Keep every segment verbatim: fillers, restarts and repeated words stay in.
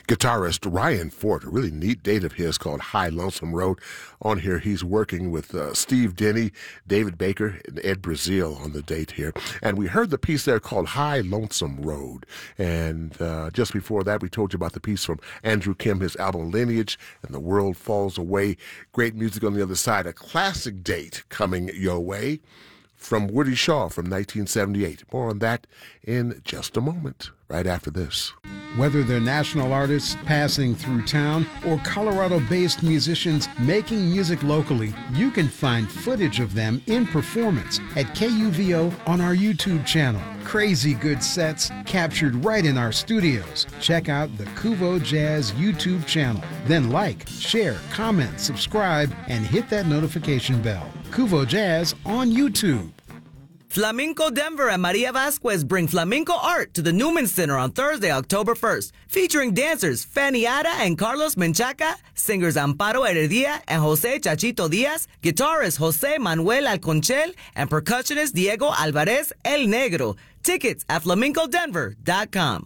Guitarist Ryan Ford, a really neat date of his called High Lonesome Road. On here, he's working with uh, Steve Denny, David Baker, and Ed Brazil on the date here. And we heard the piece there called High Lonesome Road. And uh, just before that, we told you about the piece from Andrew Kim, his album Lineage, and The World Falls Away. Great music on the other side. A classic date coming your way from Woody Shaw from nineteen seventy-eight. More on that in just a moment, right after this. Whether they're national artists passing through town or Colorado-based musicians making music locally, you can find footage of them in performance at K U V O on our YouTube channel. Crazy good sets captured right in our studios. Check out the Kuvo Jazz YouTube channel. Then like, share, comment, subscribe, and hit that notification bell. Kuvo Jazz on YouTube. Flamenco Denver and Maria Vasquez bring flamenco art to the Newman Center on Thursday, October first, featuring dancers Fanny Ada and Carlos Menchaca, singers Amparo Heredia and Jose Chachito Diaz, guitarist Jose Manuel Alconchel, and percussionist Diego Alvarez El Negro. Tickets at flamenco denver dot com.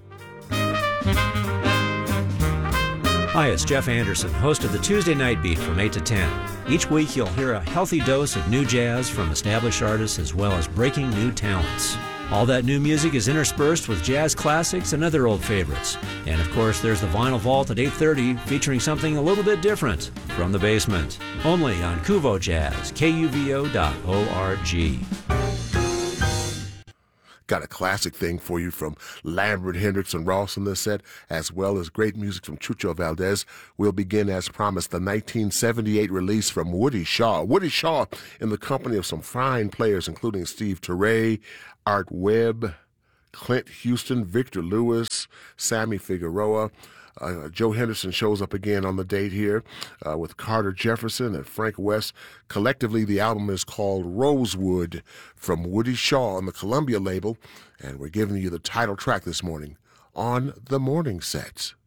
Hi, it's Jeff Anderson, host of the Tuesday Night Beat from eight to ten. Each week you'll hear a healthy dose of new jazz from established artists as well as breaking new talents. All that new music is interspersed with jazz classics and other old favorites. And of course, there's the Vinyl Vault at eight thirty featuring something a little bit different from the basement. Only on Kuvo Jazz, K U V O dot org. Got a classic thing for you from Lambert, Hendricks, and Ross on this set, as well as great music from Chucho Valdez. We'll begin, as promised, the nineteen seventy-eight release from Woody Shaw. Woody Shaw in the company of some fine players, including Steve Turre, Art Webb, Clint Houston, Victor Lewis, Sammy Figueroa. Uh, Joe Henderson shows up again on the date here uh, with Carter Jefferson and Frank West. Collectively, the album is called Rosewood from Woody Shaw on the Columbia label, and we're giving you the title track this morning on The Morning Set.